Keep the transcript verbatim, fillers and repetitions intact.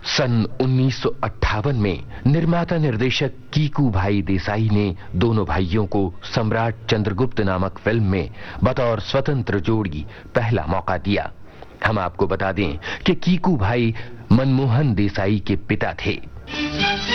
सन उन्नीस सौ अट्ठावन में निर्माता निर्देशक कीकू भाई देसाई ने दोनों भाइयों को सम्राट चंद्रगुप्त नामक फिल्म में बतौर स्वतंत्र जोड़ी पहला मौका दिया। हम आपको बता दें कि कीकू भाई मनमोहन देसाई के पिता थे।